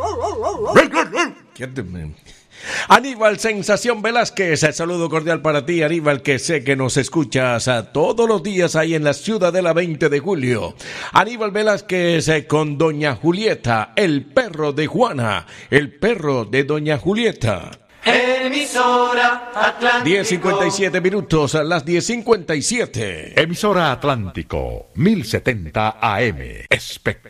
Aníbal Sensación Velázquez, saludo cordial para ti, Aníbal, que sé que nos escuchas todos los días ahí en la Ciudadela 20 de julio. Aníbal Velázquez con Doña Julieta, el perro de Juana, el perro de Doña Julieta. Emisora Atlántico. 10:57 minutos, a las 10:57. Emisora Atlántico, 1070 AM. Espectacular.